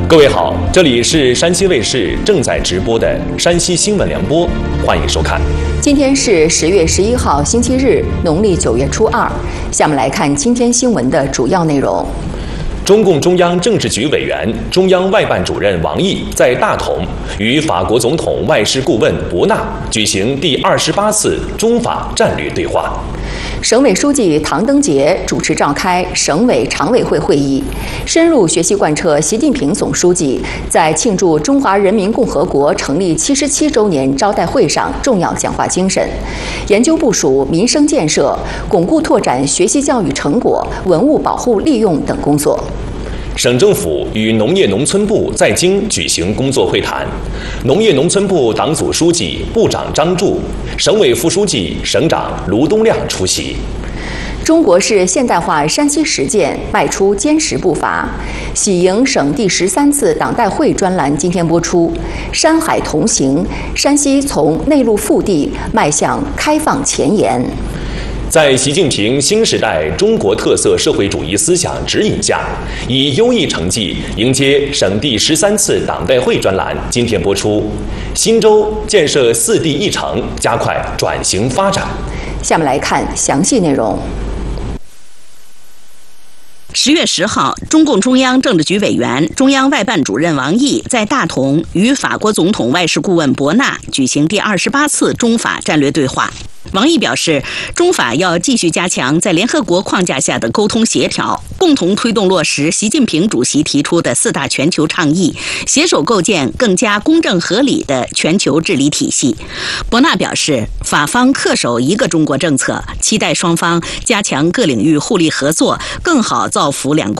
各位好，这里是山西卫视正在直播的山西新闻联播，欢迎收看。 今天是10月11号，星期日，农历9月初2。下面来看今天新闻的主要内容。 中共中央政治局委员、中央外办主任王毅在大同与法国总统外事顾问博纳举行第28次中法战略对话。 省委书记唐登杰主持召开省委常委会会议，深入学习贯彻习近平总书记在庆祝中华人民共和国成立77周年招待会上重要讲话精神，研究部署民生建设，巩固拓展学习教育成果、文物保护利用等工作。 省政府与农业农村部在京举行工作会谈，农业农村部党组书记、部长张柱，省委副书记、省长卢东亮出席。 中国式现代化山西实践迈出坚实步伐。喜迎省第13次党代会专栏今天播出。山海同行，山西从内陆腹地迈向开放前沿。 在习近平新时代中国特色社会主义思想指引下，以优异成绩迎接省第13次党代会专栏今天播出。新州建设4地1城，加快转型发展。 下面来看详细内容。 10月10号，中共中央政治局委员、中央外办主任王毅在大同与法国总统外事顾问博纳举行第28次中法战略对话。王毅表示，中法要继续加强在联合国框架下的沟通协调，共同推动落实习近平主席提出的4大全球倡议，携手构建更加公正合理的全球治理体系。博纳表示，法方恪守一个中国政策，期待双方加强各领域互利合作，更好造福两国